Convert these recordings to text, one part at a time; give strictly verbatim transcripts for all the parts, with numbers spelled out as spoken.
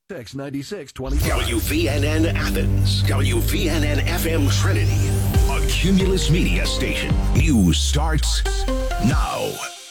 six ninety-six twenty. W V N N Athens, W V N N F M Trinity, a Cumulus Media station. News starts now.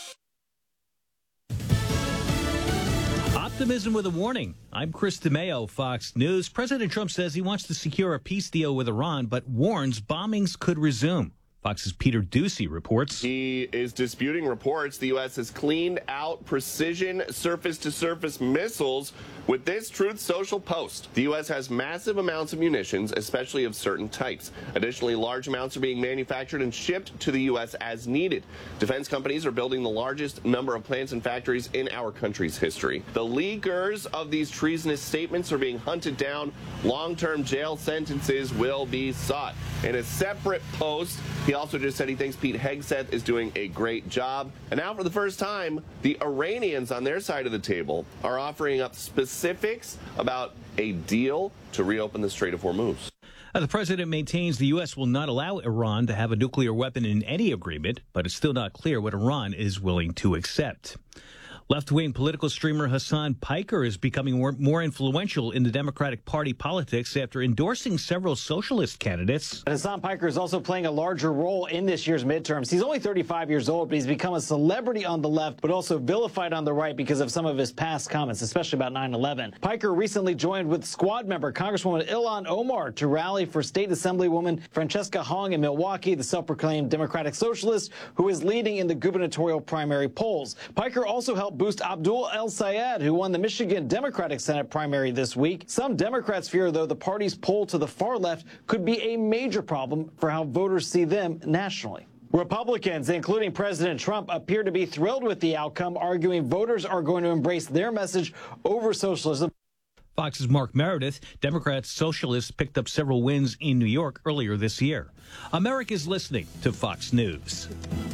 Optimism with a warning. I'm Chris DeMeo, Fox News. President Trump says he wants to secure a peace deal with Iran, but warns bombings could resume. Fox's Peter Ducey reports. He is disputing reports the U S has cleaned out precision surface-to-surface missiles with this Truth Social post. The U S has massive amounts of munitions, especially of certain types. Additionally, large amounts are being manufactured and shipped to the U S as needed. Defense companies are building the largest number of plants and factories in our country's history. The leakers of these treasonous statements are being hunted down. Long-term jail sentences will be sought. In a separate post, he also just said he thinks Pete Hegseth is doing a great job. And now for the first time, the Iranians on their side of the table are offering up specifics about a deal to reopen the Strait of Hormuz. Uh, the president maintains the U S will not allow Iran to have a nuclear weapon in any agreement, but it's still not clear what Iran is willing to accept. Left-wing political streamer Hassan Piker is becoming more, more influential in the Democratic Party politics after endorsing several socialist candidates. Hassan Piker is also playing a larger role in this year's midterms. He's only thirty-five years old, but he's become a celebrity on the left, but also vilified on the right because of some of his past comments, especially about nine eleven. Piker recently joined with squad member Congresswoman Ilhan Omar to rally for State Assemblywoman Francesca Hong in Milwaukee, the self-proclaimed Democratic Socialist who is leading in the gubernatorial primary polls. Piker also helped boost Abdul El-Sayed, who won the Michigan Democratic Senate primary this week. Some Democrats fear, though, the party's pull to the far left could be a major problem for how voters see them nationally. Republicans, including President Trump, appear to be thrilled with the outcome, arguing voters are going to embrace their message over socialism. Fox's Mark Meredith. Democrats, socialists picked up several wins in New York earlier this year. America's listening to Fox News.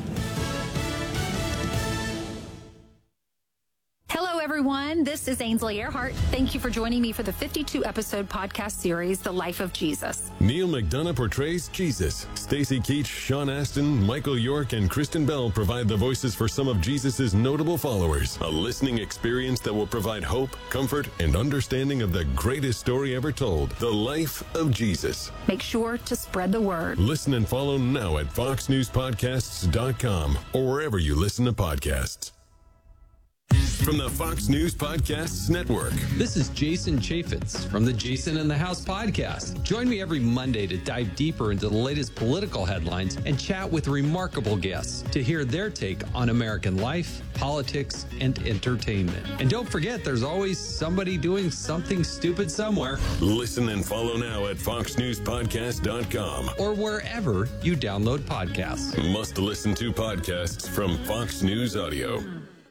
Hello, everyone. This is Ainsley Earhart. Thank you for joining me for the fifty-two episode podcast series, The Life of Jesus. Neil McDonough portrays Jesus. Stacy Keach, Sean Astin, Michael York, and Kristen Bell provide the voices for some of Jesus' notable followers. A listening experience that will provide hope, comfort, and understanding of the greatest story ever told, The Life of Jesus. Make sure to spread the word. Listen and follow now at fox news podcasts dot com or wherever you listen to podcasts. From the Fox News Podcasts Network. This is Jason Chaffetz from the Jason in the House podcast. Join me every Monday to dive deeper into the latest political headlines and chat with remarkable guests to hear their take on American life, politics, and entertainment. And don't forget, there's always somebody doing something stupid somewhere. Listen and follow now at fox news podcast dot com or wherever you download podcasts. Must listen to podcasts from Fox News Audio.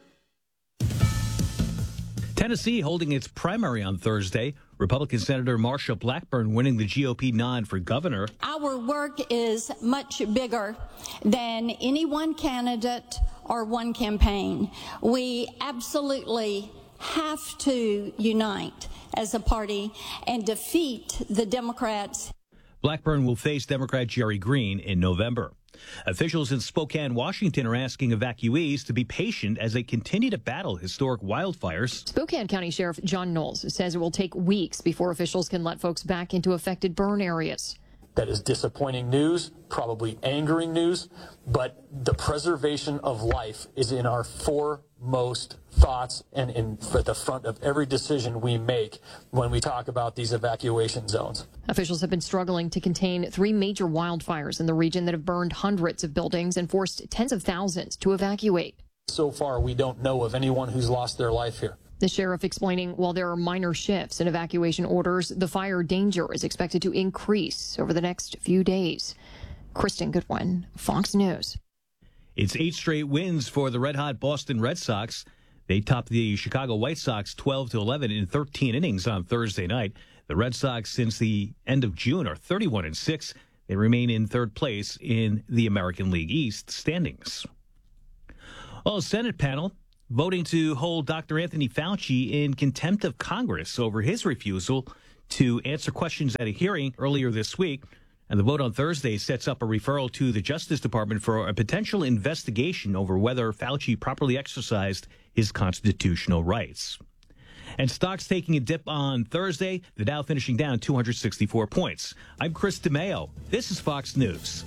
Tennessee holding its primary on Thursday. Republican Senator Marsha Blackburn winning the G O P nod for governor. Our work is much bigger than any one candidate or one campaign. We absolutely have to unite as a party and defeat the Democrats. Blackburn will face Democrat Jerry Green in November. Officials in Spokane, Washington are asking evacuees to be patient as they continue to battle historic wildfires. Spokane County Sheriff John Knowles says it will take weeks before officials can let folks back into affected burn areas. That is disappointing news, probably angering news, but the preservation of life is in our foremost thoughts and in at the front of every decision we make when we talk about these evacuation zones. Officials have been struggling to contain three major wildfires in the region that have burned hundreds of buildings and forced tens of thousands to evacuate. So far, we don't know of anyone who's lost their life here. The sheriff explaining while there are minor shifts in evacuation orders, the fire danger is expected to increase over the next few days. Kristen Goodwin, Fox News. It's eight straight wins for the red-hot Boston Red Sox. They topped the Chicago White Sox twelve to eleven in thirteen innings on Thursday night. The Red Sox, since the end of June, are thirty-one and six. They remain in third place in the American League East standings. Well, a Senate panel voting to hold Doctor Anthony Fauci in contempt of Congress over his refusal to answer questions at a hearing earlier this week. And the vote on Thursday sets up a referral to the Justice Department for a potential investigation over whether Fauci properly exercised his constitutional rights. And stocks taking a dip on Thursday, the Dow finishing down two hundred sixty-four points. I'm Chris DeMeo. This is Fox News.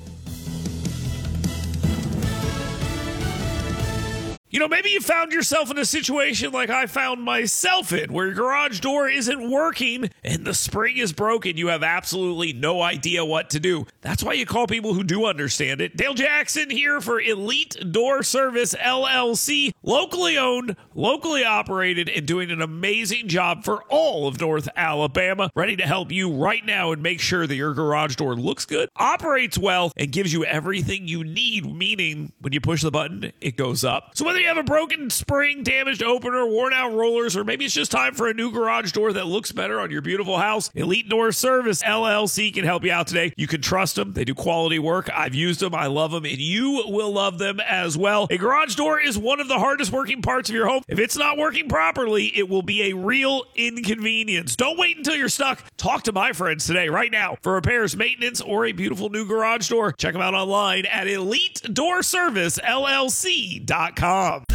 You know, maybe you found yourself in a situation like I found myself in, where your garage door isn't working and the spring is broken. You have absolutely no idea what to do. That's why you call people who do understand it. Dale Jackson here for Elite Door Service, L L C. Locally owned, locally operated, and doing an amazing job for all of North Alabama. Ready to help you right now and make sure that your garage door looks good, operates well, and gives you everything you need, meaning when you push the button, it goes up. So whether you have a broken spring, damaged opener, worn out rollers, or maybe it's just time for a new garage door that looks better on your beautiful house, Elite Door Service, L L C can help you out today. You can trust them. They do quality work. I've used them. I love them, and you will love them as well. A garage door is one of the hardest working parts of your home. If it's not working properly, it will be a real inconvenience. Don't wait until you're stuck. Talk to my friends today, right now, for repairs, maintenance, or a beautiful new garage door. Check them out online at elite door service L L C dot com.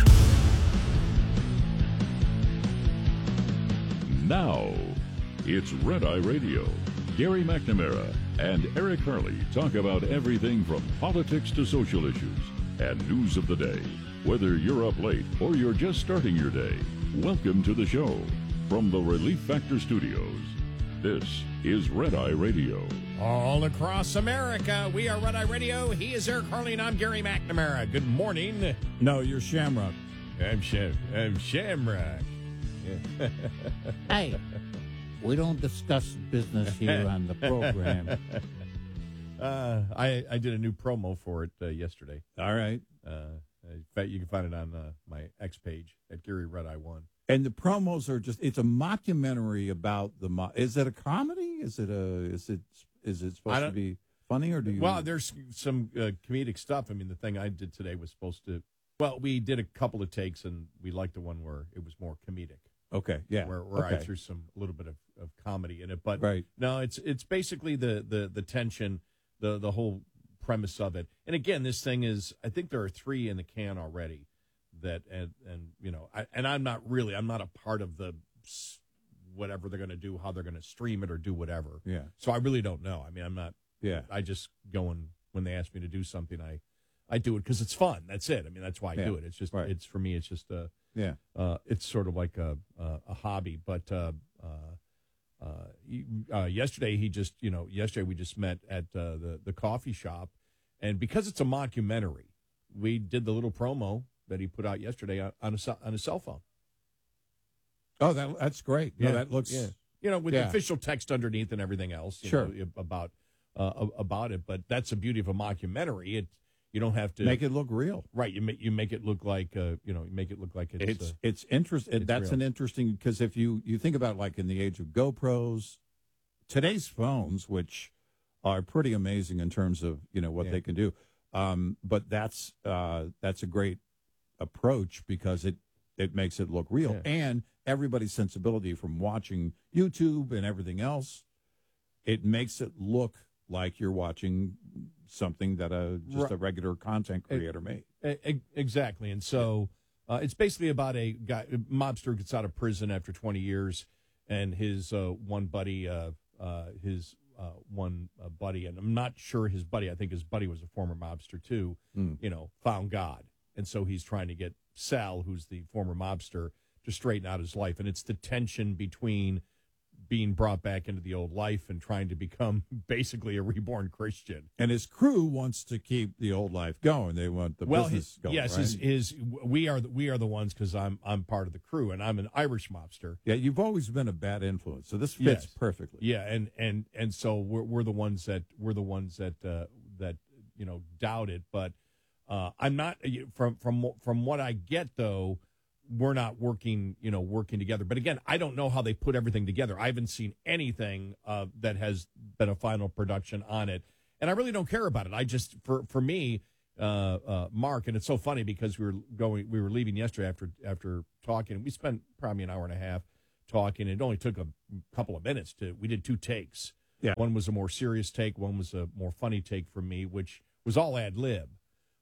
Now, it's Red Eye Radio. Gary McNamara and Eric Harley talk about everything from politics to social issues and news of the day. Whether you're up late or you're just starting your day, welcome to the show. From the Relief Factor Studios, this is Red Eye Radio. All across America, we are Red Eye Radio. He is Eric Harley, and I'm Gary McNamara. Good morning. No, you're Shamrock. I'm, Sham- I'm Shamrock. Hey, we don't discuss business here on the program. Uh, I, I did a new promo for it uh, yesterday. All right. Uh, in fact, you can find it on uh, my X page at Gary Red Eye One. And the promos are just—it's a mockumentary about the. Mo- is it a comedy? Is it a? Is it? Is it supposed to be funny, or do you? Well, there's some uh, comedic stuff. I mean, the thing I did today was supposed to. Well, we did a couple of takes, and we liked the one where it was more comedic. Okay, yeah, where, where okay. I threw some a little bit of, of comedy in it, but right. no, it's it's basically the, the, the tension, the the whole premise of it. And again, this thing is, I think there are three in the can already. That and and you know, I, and I'm not really, I'm not a part of the whatever they're going to do, how they're going to stream it or do whatever. Yeah. So I really don't know. I mean, I'm not. Yeah. I just go and when they ask me to do something, I I do it because it's fun. That's it. I mean, that's why I yeah. do it. It's just right. it's for me. It's just a. Yeah, uh, it's sort of like a a, a hobby. But uh, uh, uh, uh, yesterday he just, you know, yesterday we just met at uh, the the coffee shop, and because it's a mockumentary, we did the little promo that he put out yesterday on, on a on a cell phone. Oh, that that's great. Yeah, no, that looks yeah. You know, with yeah. the official text underneath and everything else. You sure. know, about uh, about it, but that's the beauty of a mockumentary. It. You don't have to make it look real, right? You make you make it look like uh, you know, you make it look like it's it's uh, it's interesting. That's real. an interesting because if you you think about like in the age of GoPros, today's phones, which are pretty amazing in terms of you know what yeah. they can do, um, but that's uh, that's a great approach because it it makes it look real yeah. and everybody's sensibility from watching YouTube and everything else, it makes it look like you're watching something that a just right. a regular content creator made. Exactly. And so uh, it's basically about a guy, a mobster gets out of prison after twenty years, and his uh, one buddy, uh, uh, his uh, one uh, buddy, and I'm not sure his buddy, I think his buddy was a former mobster too, mm. you know, found God. And so he's trying to get Sal, who's the former mobster, to straighten out his life. And it's the tension between being brought back into the old life and trying to become basically a reborn Christian. And his crew wants to keep the old life going. They want the well, business his, going. Yes, right? his, his we are the, we are the ones because I'm I'm part of the crew and I'm an Irish mobster. Yeah, you've always been a bad influence, so this fits yes. perfectly. Yeah, and and and so we're we're the ones that we're the ones that uh, that you know doubt it. But uh, I'm not from from from what I get though. We're not working, you know, working together. But again, I don't know how they put everything together. I haven't seen anything uh, that has been a final production on it, and I really don't care about it. I just, for for me, uh, uh, Mark, and it's so funny because we were going, we were leaving yesterday after after talking. We spent probably an hour and a half talking. It only took a couple of minutes to. We did two takes. Yeah, one was a more serious take, one was a more funny take from me, which was all ad lib.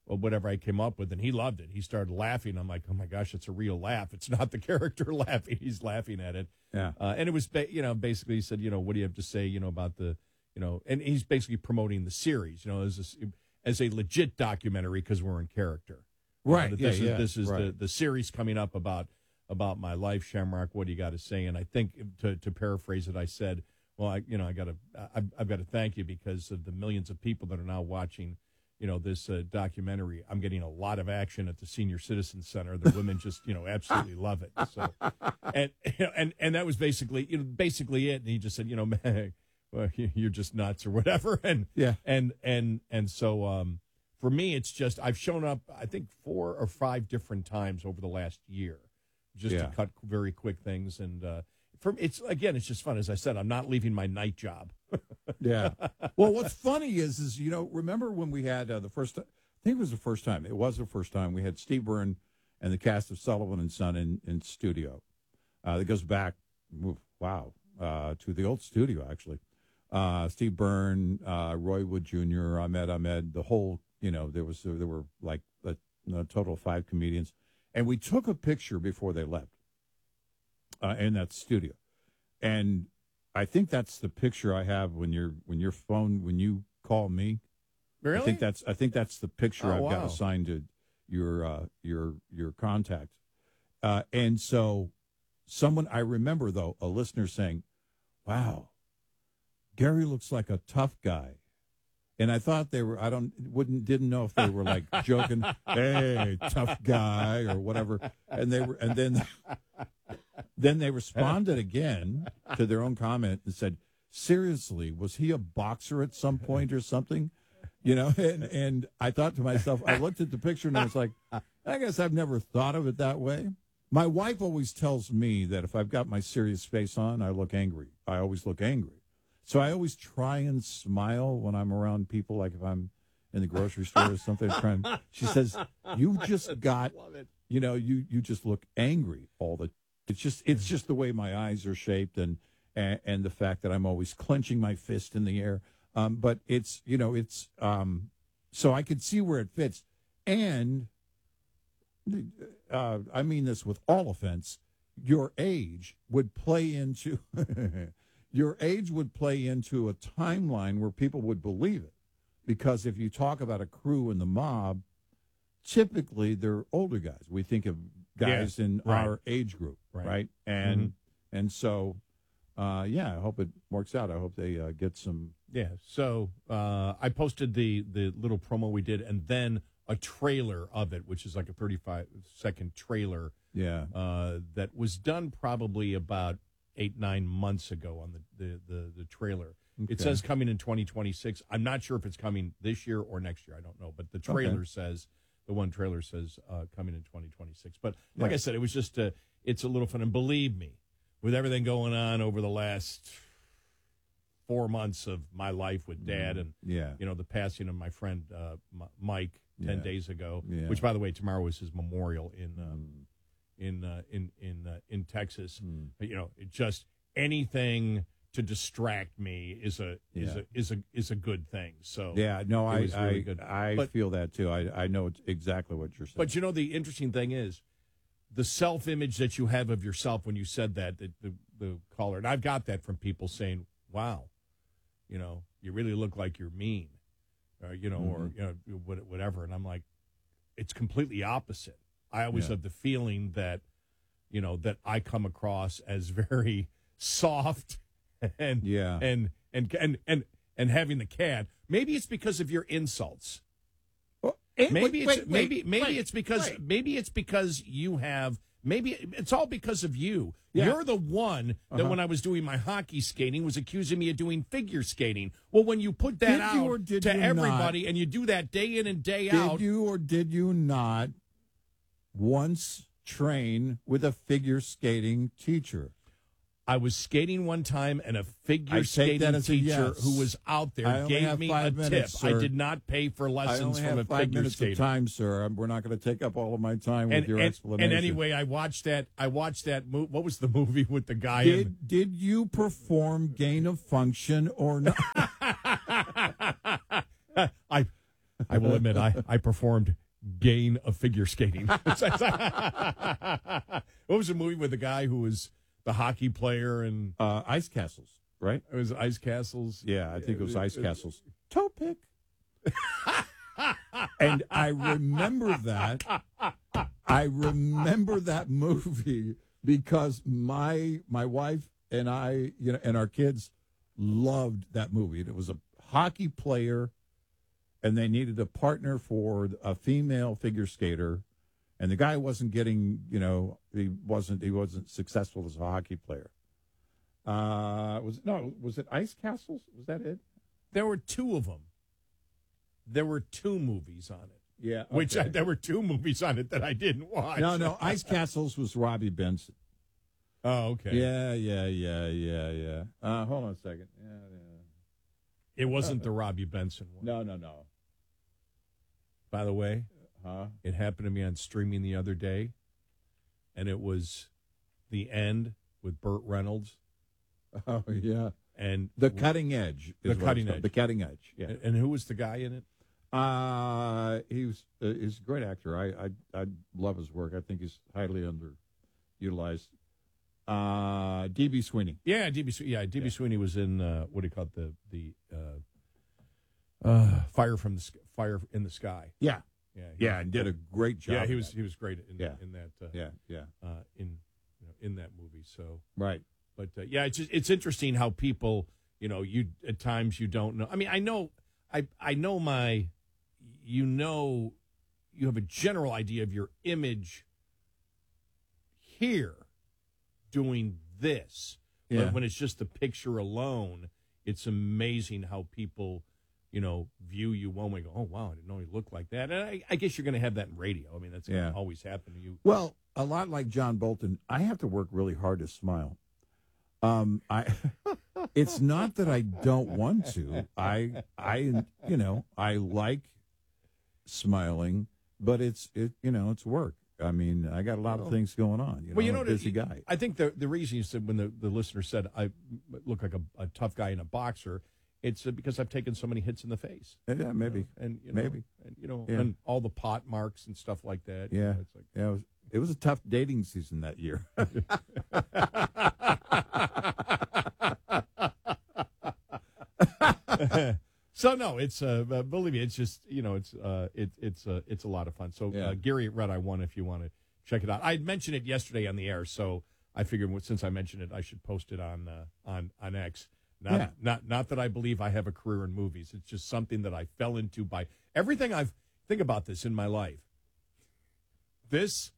or whatever I came up with, and he loved it. He started laughing. I'm like, oh my gosh, it's a real laugh. It's not the character laughing. He's laughing at it. Yeah. Uh, and it was, ba- you know, basically he said, you know, what do you have to say, you know, about the, you know, and he's basically promoting the series, you know, as a, as a legit documentary because we're in character. Right. You know, that yeah, this yeah, is, this is right. the, the series coming up about about my life, Shamrock. What do you got to say? And I think to, to paraphrase it, I said, well, I, you know, I got to, I've, I've got to thank you because of the millions of people that are now watching, you know, this uh, documentary. I'm getting a lot of action at the Senior Citizen Center. The women just, you know, absolutely love it. So, and, you know, and, and that was basically, you know, basically it. And he just said, you know, man, well, you're just nuts or whatever. And, yeah. And, and, and so, um, for me, it's just, I've shown up, I think four or five different times over the last year. Just Yeah. to cut very quick things, and uh, from it's again, it's just fun. As I said, I'm not leaving my night job. Yeah. Well, what's funny is, is you know, remember when we had uh, the first? I think it was the first time. It was the first time we had Steve Byrne and the cast of Sullivan and Son in in studio. Uh, that goes back, wow, uh, to the old studio actually. Uh, Steve Byrne, uh, Roy Wood Junior, Ahmed Ahmed, the whole. You know, there was there were like a, a total of five comedians. And we took a picture before they left uh, in that studio, and I think that's the picture I have when you're when your phone when you call me. Really? I think that's I think that's the picture Oh, I've wow. got assigned to your uh, your your contact. Uh, and so, someone I remember though a listener saying, "Wow, Gary looks like a tough guy." And I thought they were, I don't, wouldn't, didn't know if they were like joking, hey, tough guy or whatever. And they were, and then, then they responded again to their own comment and said, seriously, was he a boxer at some point or something? You know, and, and I thought to myself, I looked at the picture and I was like, I guess I've never thought of it that way. My wife always tells me that if I've got my serious face on, I look angry. I always look angry. So I always try and smile when I'm around people, like if I'm in the grocery store or something. Trying, she says, "You just got, you know, you you just look angry all the. It's just it's just the way my eyes are shaped, and and, and the fact that I'm always clenching my fist in the air. Um, but it's you know it's um, so I could see where it fits, and uh, I mean this with all offense. Your age would play into." Your age would play into a timeline where people would believe it. Because if you talk about a crew in the mob, typically they're older guys. We think of guys Yeah, in right. our age group, right? Right. And Mhm. and so, uh, yeah, I hope it works out. I hope they uh, get some. Yeah. So uh, I posted the the little promo we did, and then a trailer of it, which is like a thirty-five second trailer. Yeah. Uh, that was done probably about eight, nine months ago on the, the, the, the trailer. Okay. It says coming in twenty twenty-six. I'm not sure if it's coming this year or next year. I don't know. But the trailer Okay. says, the one trailer says uh, coming in twenty twenty-six. But like Yeah. I said, it was just, uh, it's a little fun. And believe me, with everything going on over the last four months of my life with Dad and, Yeah. you know, the passing of my friend uh, M- Mike ten Yeah. days ago, Yeah. which, by the way, tomorrow is his memorial in um, in uh, in in uh, in Texas. Mm. You know, it just anything to distract me is a is Yeah. a is a is a good thing. So Yeah, no, it I was really I, good. I But- feel that too. I I know exactly what you're saying. But you know, the interesting thing is the self-image that you have of yourself when you said that, the, the, the caller, and I've got that from people saying, wow, you know, you really look like you're mean, or, you know, or, you know, what- whatever. And I'm like, it's completely opposite. I always Yeah. have the feeling that, you know, that I come across as very soft and, Yeah. and, and, and, and, and having the cat. Maybe it's because of your insults. Eh, Maybe wait, it's wait, maybe wait, maybe wait, it's because wait. maybe it's because you have maybe it's all because of you. Yeah. You're the one that Uh-huh. when I was doing my hockey skating was accusing me of doing figure skating. Well, when you put that Did out you or did to you everybody not? and you do that day in and day Did out, you or did you not once train with a figure skating teacher? I was skating one time and a figure I take skating that as a teacher yes. who was out I there only gave have me five a minutes, tip. I sir. did not pay for I lessons only from have a five figure minutes skater. of time, sir. I'm- We're not going to take up all of my time with And, your and, explanation. and anyway, I watched that. I watched that. Mo- what was the movie with the guy? in, did did you perform gain of function or not? I I I will admit, I, I performed Gain of Figure Skating. What was the movie with the guy who was the hockey player and uh, Ice Castles, right? It was Ice Castles. Yeah, I think it was Ice Castles. Toe pick. And I remember that. I remember that movie because my my wife and I, you know, and our kids loved that movie. It was a hockey player, and they needed a partner for a female figure skater, and the guy wasn't getting, you know, he wasn't he wasn't successful as a hockey player. Uh, was no, was it Ice Castles? Was that it? There were two of them. There were two movies on it. Yeah, okay. Which I, there were two movies on it that I didn't watch. No, no, Ice Castles was Robbie Benson. Oh, okay. Yeah, yeah, yeah, yeah, yeah. Uh, hold on a second. Yeah, yeah. It wasn't the Robbie Benson one. No, no, no. By the way, huh? It happened to me on streaming the other day, and it was The End with Burt Reynolds. Oh, yeah. And The Cutting Edge. The is what Cutting it's called. Edge. The Cutting Edge, yeah. And who was the guy in it? Uh, he was, uh, he's a great actor. I, I I love his work. I think he's highly underutilized. Uh, D B. Sweeney. Yeah, D B. Yeah, D B. Yeah. Sweeney was in uh, what do you call it? The the uh, uh, Fire from the Sk- Fire in the Sky. Yeah, yeah, yeah, and did a great job. Yeah, he in was that. he was great in yeah. in that. Uh, yeah, yeah. Uh, in you know, in that movie. So right, but uh, yeah, it's just, it's interesting how people, you know, you at times you don't know. I mean, I know, I I know my, you know, you have a general idea of your image here doing this. Yeah. But when it's just the picture alone, it's amazing how people, you know, view you one way, go, oh, wow, I didn't know you looked like that. And I, I guess you're going to have that in radio. I mean, that's going to Yeah. always happen to you. Well, a lot like John Bolton, I have to work really hard to smile. Um, I, it's not that I don't want to. I, I, you know, I like smiling, but it's, it, you know, it's work. I mean, I got a lot of things going on. You know, Well, you I'm know, a busy guy. I think the the reason you said when the, the listener said I look like a, a tough guy in a boxer, it's uh, because I've taken so many hits in the face. Yeah, maybe, you know? and you know, maybe, and you know, Yeah. and all the pot marks and stuff like that. you Yeah, know, it's like, yeah. It was, it was a tough dating season that year. So no, it's uh, uh, believe me, it's just you know, it's uh, it, it's uh, it's a lot of fun. So Yeah. uh, Gary at Red Eye One, if you want to check it out, I mentioned it yesterday on the air, so I figured since I mentioned it, I should post it on uh, on on X. Not Yeah. not not that I believe I have a career in movies. It's just something that I fell into by everything I've think about this in my life. This,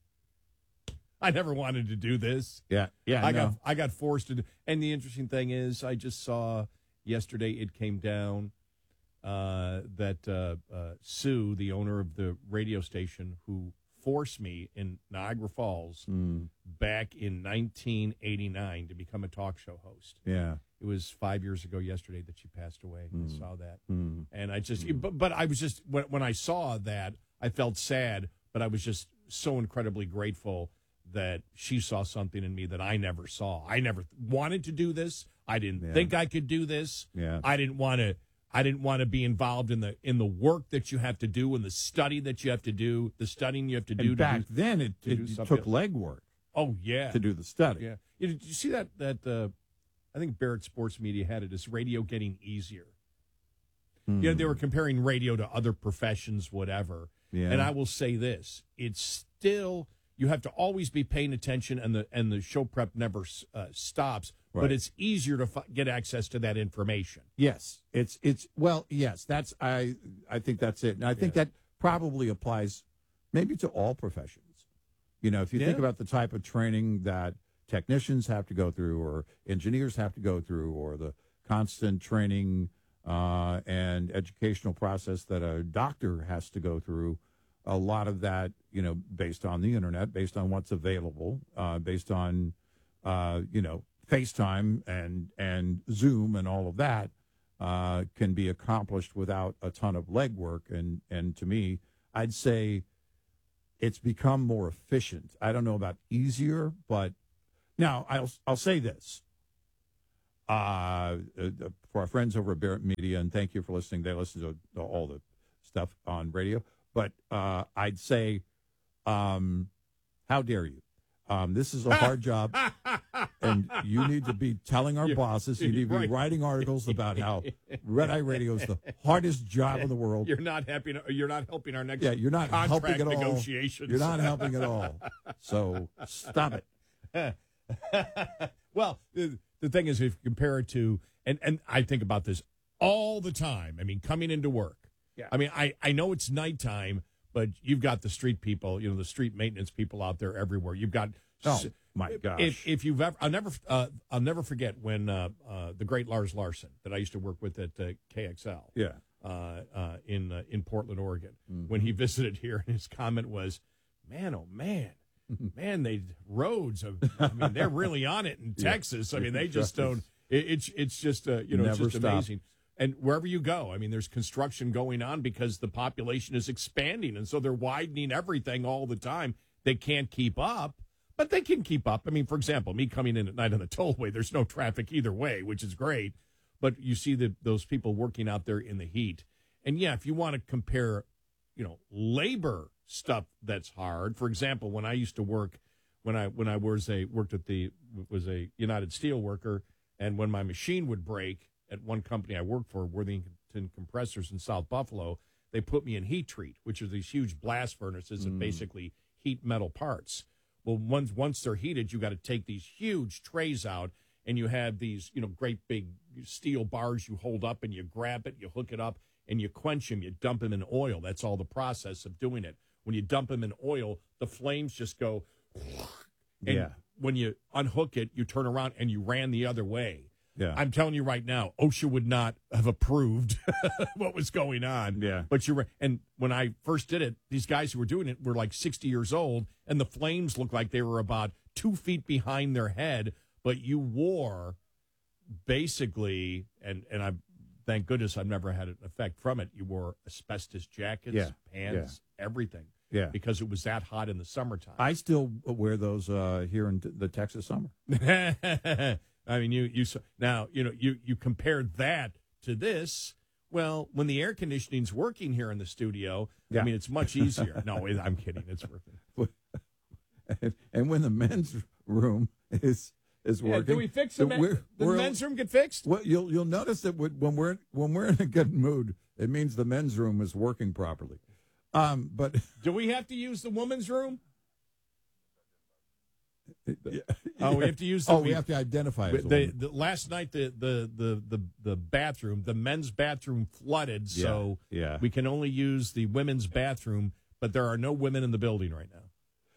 I never wanted to do this. Yeah, yeah. I no. got I got forced to do. And the interesting thing is, I just saw yesterday it came down uh, that uh, uh, Sue, the owner of the radio station, who forced me in Niagara Falls Mm. back in nineteen eighty-nine to become a talk show host. Yeah. It was five years ago yesterday that she passed away. Mm. I saw that, Mm. and I just, but, but I was just when, when I saw that, I felt sad, but I was just so incredibly grateful that she saw something in me that I never saw. I never wanted to do this. I didn't Yeah. think I could do this. Yeah. I didn't want to. I didn't want to be involved in the in the work that you have to do and the study that you have to do, the studying you have to do. And back to do, then, it, to it do took something. legwork Oh yeah, to do the study. yeah. You know, did you see that? That uh, I think Barrett Sports Media had it as radio getting easier. Mm. You know, they were comparing radio to other professions, whatever. Yeah. And I will say this: it's still you have to always be paying attention, and the and the show prep never uh, stops. Right. But it's easier to f- get access to that information. Yes, it's it's well, yes, that's I I think that's it, and I think Yeah. that probably applies maybe to all professions. You know, if you think Yeah. about the type of training that technicians have to go through, or engineers have to go through, or the constant training uh, and educational process that a doctor has to go through, a lot of that, you know, based on the internet, based on what's available, uh, based on uh, you know. FaceTime and and Zoom and all of that uh, can be accomplished without a ton of legwork. And and to me, I'd say it's become more efficient. I don't know about easier, but now I'll I'll say this. Uh, uh, for our friends over at Barrett Media, and thank you for listening. They listen to all the stuff on radio. But uh, I'd say, um, how dare you? Um, this is a hard job, and you need to be telling our You're, bosses, you need to be right. writing articles about how Red Eye Radio is the hardest job in the world. You're not happy. You're not helping our next Yeah, you're not contract helping at all. negotiations. You're not helping at all. So stop it. Well, the, the thing is, if you compare it to, and, and I think about this all the time. I mean, coming into work. Yeah. I mean, I, I know it's nighttime, but you've got the street people, you know, the street maintenance people out there everywhere. You've got. Oh my gosh! If, if you've ever, I'll never, uh, I'll never forget when uh, uh, the great Lars Larson that I used to work with at uh, K X L. Yeah. Uh, uh, in uh, in Portland, Oregon, Mm-hmm. when he visited here, and his comment was, "Man, oh man, man, they roads. Of, I mean, they're really on it in Yeah. Texas. I mean, they just don't. It, it's it's just uh, you know, Never it's just stop. amazing." And wherever you go, I mean, there's construction going on because the population is expanding, and so they're widening everything all the time. They can't keep up, but they can keep up. I mean, for example, me coming in at night on the tollway, there's no traffic either way, which is great. But you see the, those people working out there in the heat. And, yeah, if you want to compare, you know, labor stuff that's hard. For example, when I used to work, when I when I was a worked at the was a United Steelworker, and when my machine would break at one company I worked for, Worthington Compressors in South Buffalo, they put me in heat treat, which are these huge blast furnaces that Mm. basically heat metal parts. Well, once once they're heated, you got to take these huge trays out, and you have these, you know, great big steel bars you hold up, and you grab it, you hook it up, and you quench them, you dump them in oil. That's all the process of doing it. When you dump them in oil, the flames just go, and Yeah. when you unhook it, you turn around and you ran the other way. Yeah. I'm telling you right now, OSHA would not have approved what was going on. Yeah. But you're and when I first did it, these guys who were doing it were like sixty years old, and the flames looked like they were about two feet behind their head. But you wore basically, and and I thank goodness I've never had an effect from it. You wore asbestos jackets, Yeah. pants, everything. Yeah. Because it was that hot in the summertime. I still wear those uh, here in t- the Texas summer. I mean, you you now you know you you compare that to this. Well, when the air conditioning's working here in the studio, Yeah. I mean, it's much easier. No, I'm kidding. It's working. and, and when the men's room is is Yeah, working, do we fix the, so men, we're- did the we're- men's room get fixed? Well, you'll you'll notice that when we're when we're in a good mood, it means the men's room is working properly. Um, but Do we have to use the woman's room? yeah. Oh, we have to use. The, oh, we have to identify. As a the, woman. the, last night, the, the the the the bathroom, the men's bathroom flooded, so Yeah, yeah. we can only use the women's bathroom. But there are no women in the building right now.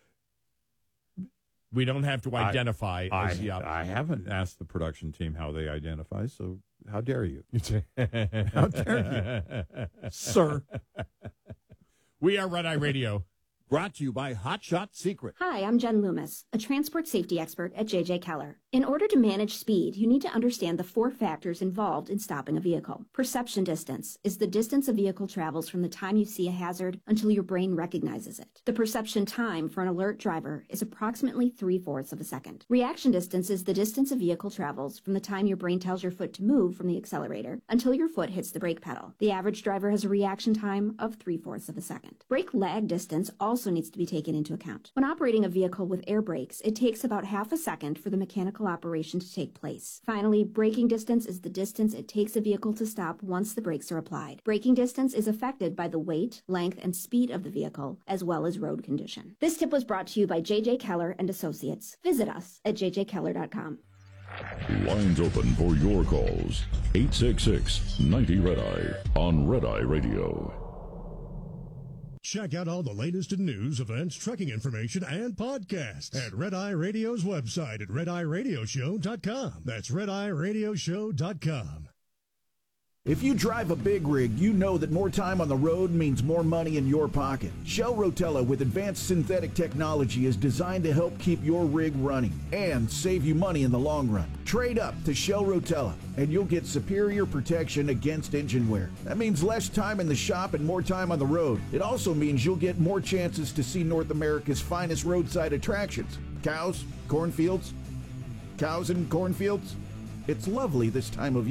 We don't have to identify. I, as the I, op- I haven't asked the production team how they identify, so how dare you? How dare you, sir? We are Red Eye Radio. Brought to you by Hot Shot Secret. Hi, I'm Jen Loomis, a transport safety expert at J J Keller. In order to manage speed, you need to understand the four factors involved in stopping a vehicle. Perception distance is the distance a vehicle travels from the time you see a hazard until your brain recognizes it. The perception time for an alert driver is approximately three-fourths of a second. Reaction distance is the distance a vehicle travels from the time your brain tells your foot to move from the accelerator until your foot hits the brake pedal. The average driver has a reaction time of three-fourths of a second. Brake lag distance also needs to be taken into account. When operating a vehicle with air brakes, it takes about half a second for the mechanical operation to take place. Finally, braking distance is the distance it takes a vehicle to stop once the brakes are applied. Braking distance is affected by the weight, length, and speed of the vehicle, as well as road condition. This tip was brought to you by J J Keller and Associates. Visit us at j j keller dot com. Lines open for your calls. eight six six, ninety, red eye on Red Eye Radio. Check out all the latest in news, events, trucking information, and podcasts at Red Eye Radio's website at red eye radio show dot com. That's red eye radio show dot com. If you drive a big rig, you know that more time on the road means more money in your pocket. Shell Rotella with advanced synthetic technology is designed to help keep your rig running and save you money in the long run. Trade up to Shell Rotella and you'll get superior protection against engine wear. That means less time in the shop and more time on the road. It also means you'll get more chances to see North America's finest roadside attractions. Cows, cornfields, cows and cornfields. It's lovely this time of year.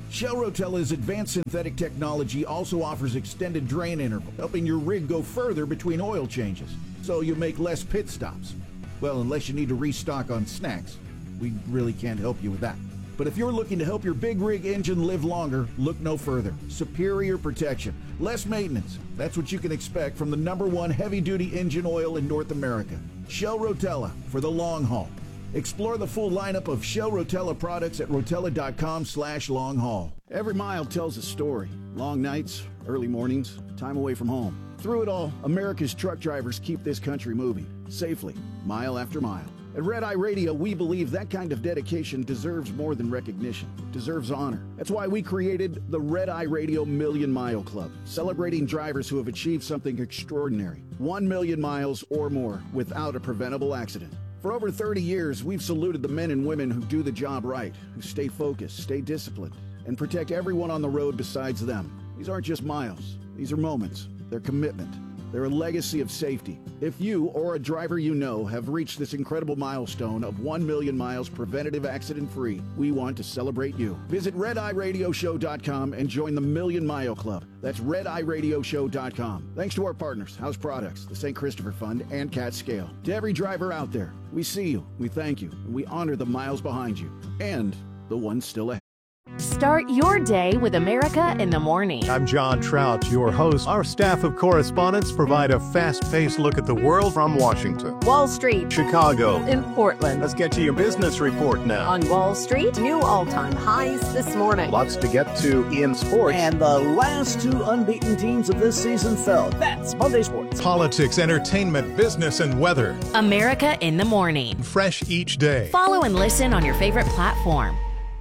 Shell Rotella's advanced synthetic technology also offers extended drain interval, helping your rig go further between oil changes, so you make less pit stops. Well, unless you need to restock on snacks. We really can't help you with that. But if you're looking to help your big rig engine live longer, look no further. Superior protection, less maintenance. That's what you can expect from the number one heavy-duty engine oil in North America. Shell Rotella, for the long haul. Explore the full lineup of Shell Rotella products at rotella.com slash long haul. Every mile tells a story. Long nights, early mornings, time away from home. Through it all, America's truck drivers keep this country moving, safely, mile after mile. At Red Eye Radio, we believe that kind of dedication deserves more than recognition. It deserves honor. That's why we created the Red Eye Radio Million Mile Club, celebrating drivers who have achieved something extraordinary. One million miles or more without a preventable accident. For over thirty years, we've saluted the men and women who do the job right, who stay focused, stay disciplined, and protect everyone on the road besides them. These aren't just miles. These are moments. They're commitment. They're a legacy of safety. If you or a driver you know have reached this incredible milestone of one million miles preventative accident-free, we want to celebrate you. Visit red eye radio show dot com and join the Million Mile Club. That's red eye radio show dot com. Thanks to our partners, House Products, the Saint Christopher Fund, and Cat Scale. To every driver out there, we see you, we thank you, and we honor the miles behind you, and the ones still ahead. Start your day with America in the Morning. I'm John Trout, your host. Our staff of correspondents provide a fast-paced look at the world from Washington, Wall Street, Chicago, in Portland. Let's get to your business report now. On Wall Street, new all-time highs this morning. Lots to get to in sports. And the last two unbeaten teams of this season fell. That's Monday Sports. Politics, entertainment, business, and weather. America in the Morning. Fresh each day. Follow and listen on your favorite platform.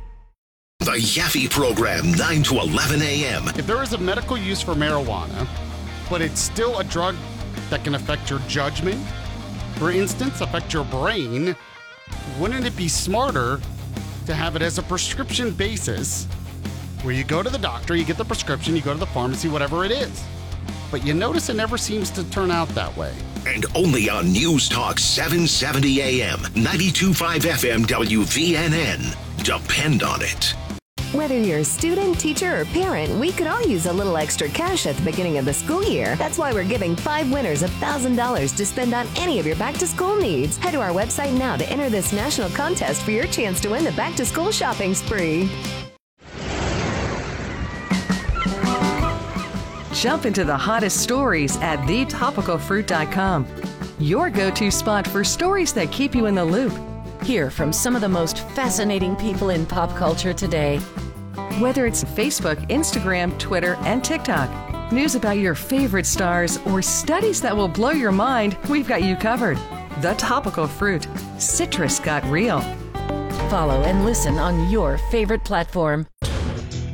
The Yaffe Program, nine to eleven a.m. If there is a medical use for marijuana, but it's still a drug that can affect your judgment, for instance, affect your brain, wouldn't it be smarter to have it as a prescription basis where you go to the doctor, you get the prescription, you go to the pharmacy, whatever it is. But you notice it never seems to turn out that way. And only on News Talk seven seventy a.m., ninety-two point five F M W V N N. Depend on it. Whether you're a student, teacher, or parent, we could all use a little extra cash at the beginning of the school year. That's why we're giving five winners one thousand dollars to spend on any of your back-to-school needs. Head to our website now to enter this national contest for your chance to win the back-to-school shopping spree. Jump into the hottest stories at the topical fruit dot com. Your go-to spot for stories that keep you in the loop. Hear from some of the most fascinating people in pop culture today. Whether it's Facebook, Instagram, Twitter, and TikTok, news about your favorite stars, or studies that will blow your mind, we've got you covered. The Topical Fruit. Citrus got real. Follow and listen on your favorite platform.